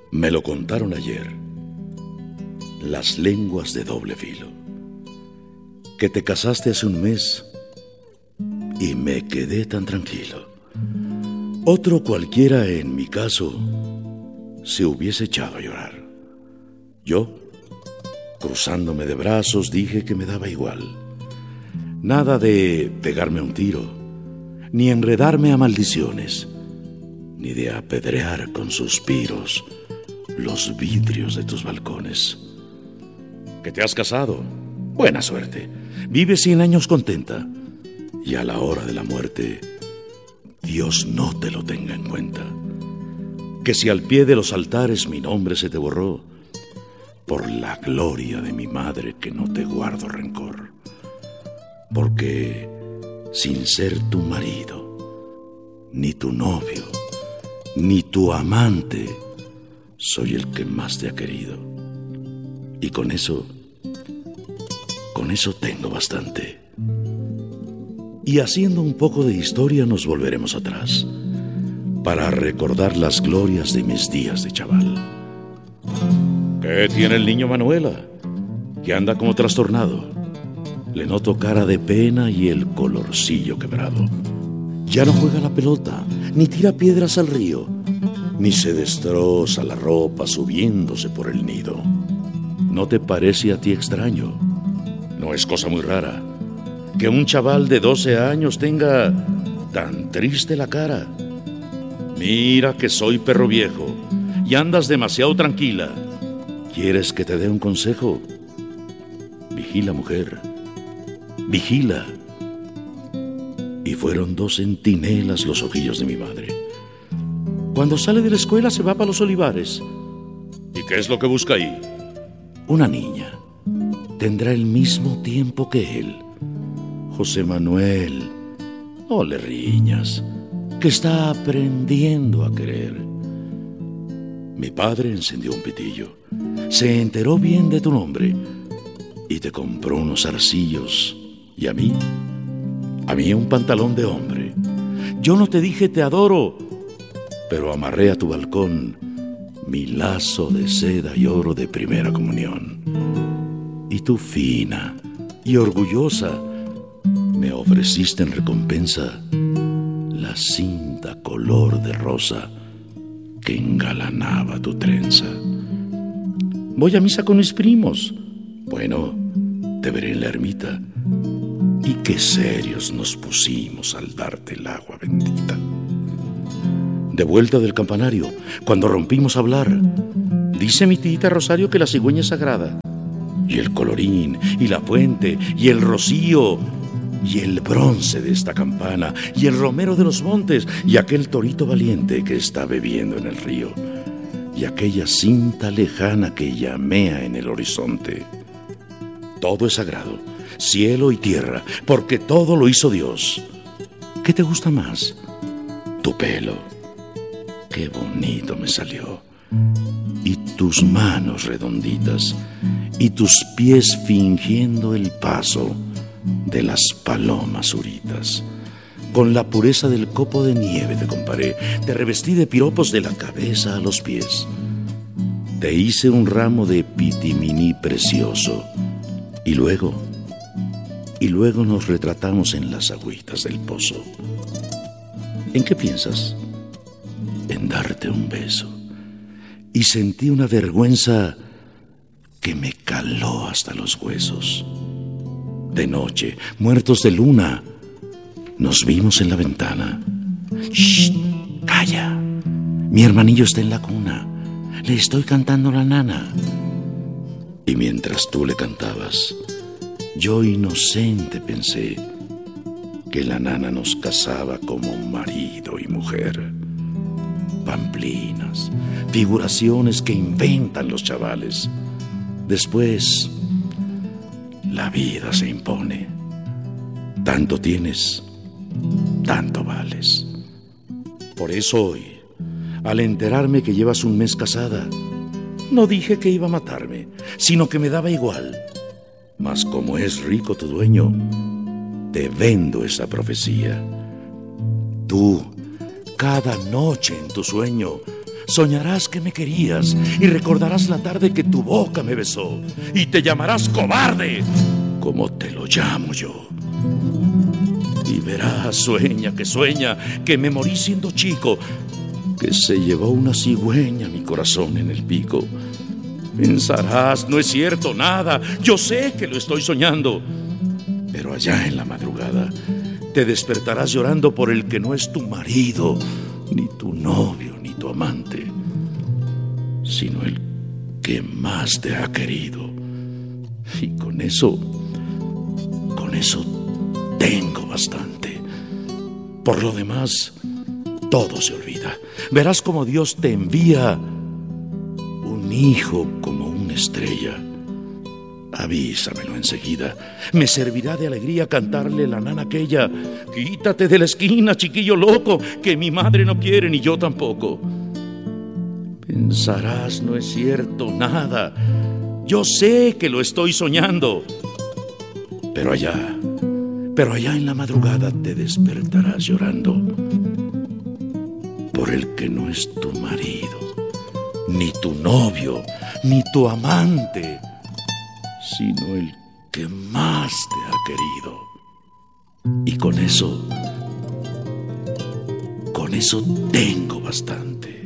Me lo contaron ayer. Las lenguas de doble filo. Que te casaste hace un mes y me quedé tan tranquilo. Otro cualquiera, en mi caso, se hubiese echado a llorar. Yo, cruzándome de brazos, dije que me daba igual. Nada de pegarme un tiro, ni enredarme a maldiciones, ni de apedrear con suspiros los vidrios de tus balcones. ¿Que te has casado? Buena suerte. Vives 100 años contenta. Y a la hora de la muerte, Dios no te lo tenga en cuenta. Que si al pie de los altares mi nombre se te borró, por la gloria de mi madre que no te guardo rencor. Porque sin ser tu marido, ni tu novio, ni tu amante, soy el que más te ha querido. Y con eso tengo bastante. Y haciendo un poco de historia nos volveremos atrás para recordar las glorias de mis días de chaval. ¿Qué tiene el niño Manuela? Que anda como trastornado. Le noto cara de pena y el colorcillo quebrado. Ya no juega la pelota, ni tira piedras al río, ni se destroza la ropa subiéndose por el nido. ¿No te parece a ti extraño? No es cosa muy rara que un chaval de 12 años tenga tan triste la cara. Mira que soy perro viejo y andas demasiado tranquila. ¿Quieres que te dé un consejo? Vigila, mujer, vigila. Y fueron 2 centinelas los ojillos de mi madre. Cuando sale de la escuela se va para los olivares. ¿Y qué es lo que busca ahí? Una niña. Tendrá el mismo tiempo que él. José Manuel, no le riñas, que está aprendiendo a querer. Mi padre encendió un pitillo, se enteró bien de tu nombre y te compró unos zarcillos. ¿Y a mí? A mí un pantalón de hombre. Yo no te dije te adoro, pero amarré a tu balcón mi lazo de seda y oro de primera comunión. Y tú, fina y orgullosa, me ofreciste en recompensa la cinta color de rosa que engalanaba tu trenza. Voy a misa con mis primos. Bueno, te veré en la ermita. Y qué serios nos pusimos al darte el agua bendita. De vuelta del campanario, cuando rompimos a hablar, dice mi tita Rosario que la cigüeña es sagrada. Y el colorín, y la fuente, y el rocío, y el bronce de esta campana, y el romero de los montes, y aquel torito valiente que está bebiendo en el río, y aquella cinta lejana que llamea en el horizonte. Todo es sagrado, cielo y tierra, porque todo lo hizo Dios. ¿Qué te gusta más? Tu pelo. Qué bonito me salió. Y tus manos redonditas, y tus pies fingiendo el paso de las palomas uritas. Con la pureza del copo de nieve te comparé, te revestí de piropos de la cabeza a los pies. Te hice un ramo de pitiminí precioso, y luego nos retratamos en las agüitas del pozo. ¿En qué piensas? En darte un beso. Y sentí una vergüenza que me caló hasta los huesos. De noche, muertos de luna, nos vimos en la ventana. ¡Shh! ¡Calla! Mi hermanillo está en la cuna. Le estoy cantando la nana. Y mientras tú le cantabas, yo inocente pensé que la nana nos casaba como marido y mujer. Pamplinas, figuraciones que inventan los chavales. Después, la vida se impone. Tanto tienes, tanto vales. Por eso hoy, al enterarme que llevas un mes casada, no dije que iba a matarme, sino que me daba igual. Mas como es rico tu dueño, te vendo esa profecía. Tú, cada noche en tu sueño, Soñarás que me querías y recordarás la tarde que tu boca me besó y te llamarás cobarde, como te lo llamo yo. Y verás, sueña, que me morí siendo chico, que se llevó una cigüeña mi corazón en el pico. Pensarás, no es cierto nada, yo sé que lo estoy soñando. Pero allá en la madrugada te despertarás llorando por el que no es tu marido, ni tu novio, ni tu amante, sino el que más te ha querido. Y con eso tengo bastante. Por lo demás, todo se olvida. Verás como Dios te envía un hijo como una estrella. Avísamelo enseguida. Me servirá de alegría cantarle la nana aquella: quítate de la esquina, chiquillo loco, que mi madre no quiere ni yo tampoco. Pensarás, no es cierto nada, yo sé que lo estoy soñando. Pero allá en la madrugada te despertarás llorando por el que no es tu marido, ni tu novio, ni tu amante, sino el que más te ha querido. Y con eso tengo bastante.